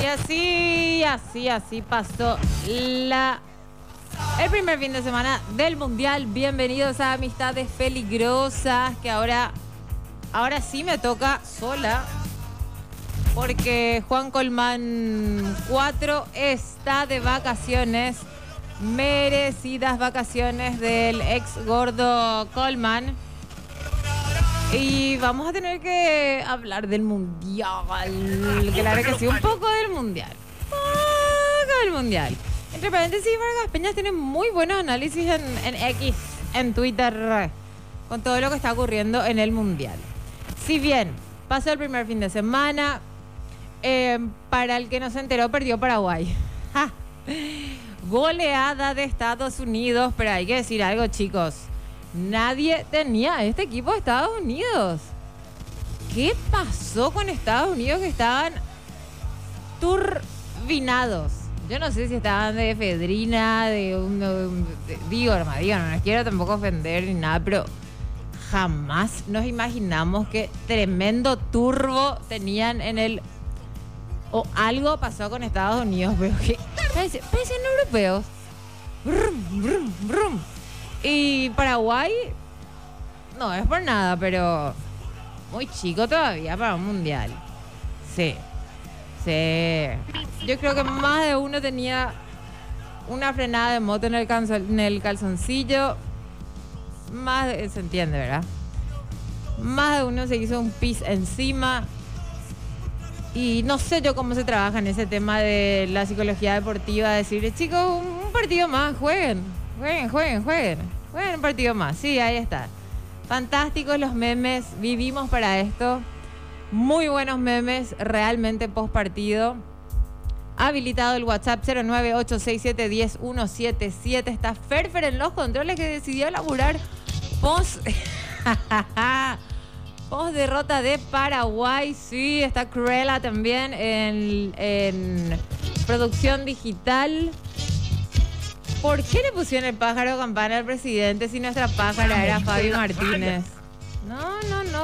así pasó el primer fin de semana del Mundial. Bienvenidos a Amistades Peligrosas, que ahora sí me toca sola, porque Juan Colmán 4 está de vacaciones, merecidas vacaciones del ex gordo Colmán. Y vamos a tener que hablar del Mundial. Claro que sí, un poco del Mundial. Entre paréntesis, Vargas Peñas tiene muy buenos análisis en X, en Twitter, con todo lo que está ocurriendo en el Mundial. Si bien pasó el primer fin de semana, para el que no se enteró, perdió Paraguay. ¡Ja! Goleada de Estados Unidos, pero hay que decir algo, chicos. Nadie tenía este equipo de Estados Unidos. ¿Qué pasó con Estados Unidos? Que estaban turbinados. Yo no sé si estaban de efedrina, digo, no les quiero tampoco ofender ni nada, pero jamás nos imaginamos que tremendo turbo tenían en el... O algo pasó con Estados Unidos, pero que parecen europeos. Brum, brum, brum. Y Paraguay, no es por nada, pero muy chico todavía para un mundial. Sí. Yo creo que más de uno tenía una frenada de moto en el calzoncillo. Se entiende, ¿verdad? Más de uno se hizo un pis encima. Y no sé yo cómo se trabaja en ese tema de la psicología deportiva. Decirle, chicos, un partido más, jueguen un partido más. Sí, ahí está. Fantásticos los memes, vivimos para esto. Muy buenos memes, realmente post partido. Habilitado el WhatsApp 09867102177. Está Ferfer en los controles, que decidió laburar post derrota de Paraguay. Sí, está Cruella también en producción digital. ¿Por qué le pusieron el pájaro campana al presidente si nuestra pájara era Fabi Martínez? No,